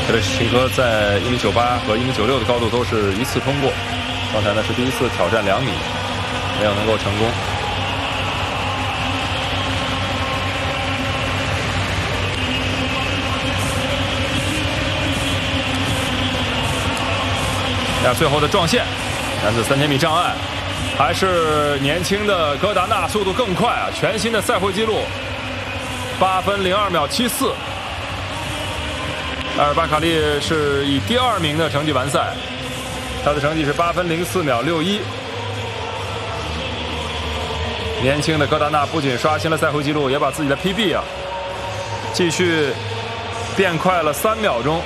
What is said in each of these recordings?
这个秦科在1.98米和1.96米的高度都是一次通过，刚才呢是第一次挑战2米，没有能够成功。最后的撞线，男子3000米障碍，还是年轻的戈达纳速度更快啊！全新的赛会纪录，8分02秒74。埃尔巴卡利是以第2名的成绩完赛，他的成绩是8分04秒61。年轻的戈达纳不仅刷新了赛会纪录，也把自己的 PB 继续变快了3秒钟。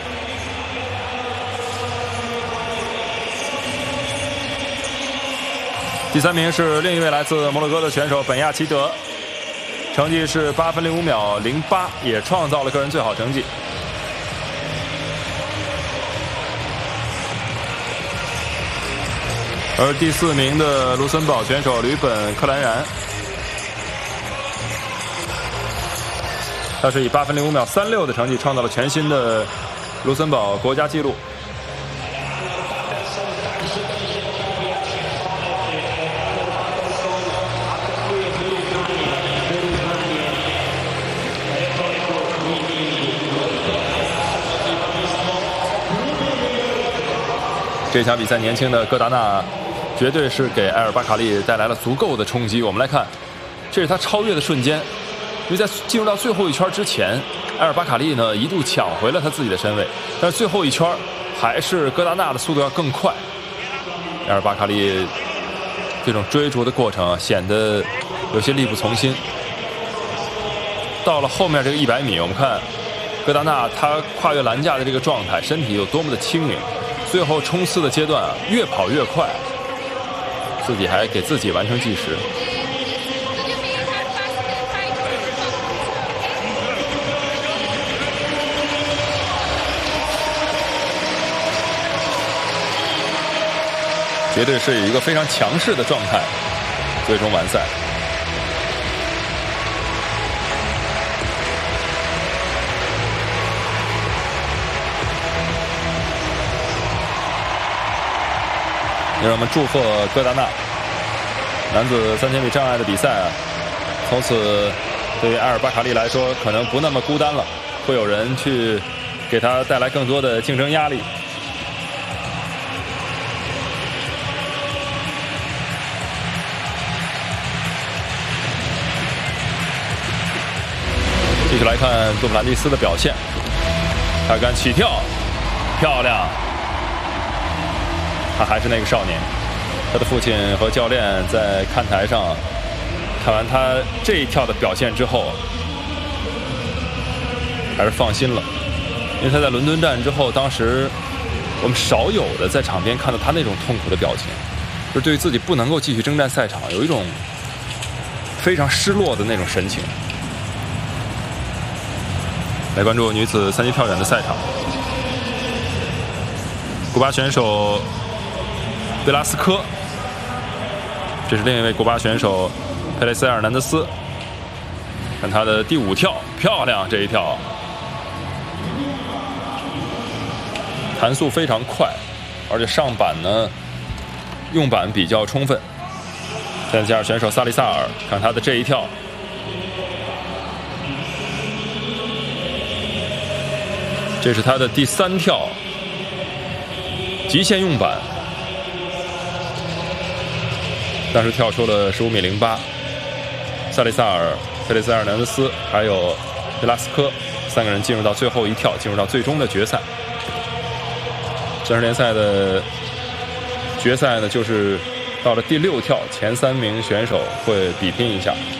第3名是另一位来自摩洛哥的选手本亚齐德，成绩是8分05秒08，也创造了个人最好成绩。而第4名的卢森堡选手吕本克兰然，他是以8分05秒36的成绩创造了全新的卢森堡国家纪录。这场比赛，年轻的戈达纳绝对是给埃尔巴卡利带来了足够的冲击。我们来看，这是他超越的瞬间，因为在进入到最后一圈之前，埃尔巴卡利呢一度抢回了他自己的身位，但是最后一圈还是戈达纳的速度要更快。埃尔巴卡利这种追逐的过程显得有些力不从心。到了后面这个100米，我们看戈达纳他跨越栏架的这个状态，身体有多么的轻盈。最后冲刺的阶段越跑越快，自己还给自己完成计时。绝对是以一个非常强势的状态最终完赛。也让我们祝贺戈达纳男子3000米障碍的比赛从此对于埃尔巴卡利来说可能不那么孤单了，会有人去给他带来更多的竞争压力。继续来看杜普兰蒂斯的表现，开杆起跳，漂亮。他还是那个少年，他的父亲和教练在看台上看完他这一跳的表现之后，还是放心了，因为他在伦敦站之后，当时我们少有的在场边看到他那种痛苦的表情，就是对于自己不能够继续征战赛场，有一种非常失落的那种神情。来关注女子3级跳远的赛场，古巴选手贝拉斯科，这是另一位古巴选手佩雷塞尔南德斯。看他的第5跳，漂亮，这一跳弹速非常快，而且上板呢用板比较充分。再加上选手萨利萨尔，看他的这一跳，这是他的第3跳，极限用板。当时跳出了15米08，萨利萨尔、佩雷塞尔南德斯还有贝拉斯科3个人进入到最后一跳，进入到最终的决赛。正式联赛的决赛呢，就是到了第6跳，前3名选手会比拼一下。